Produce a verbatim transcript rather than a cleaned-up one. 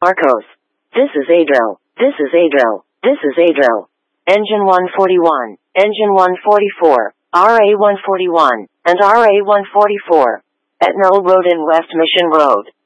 Arcos. This is Adro. This is Adro. This is Adro. Engine one forty-one, Engine one forty-four, R A one forty-one, and R A one forty-four. At Knoll Road and West Mission Road.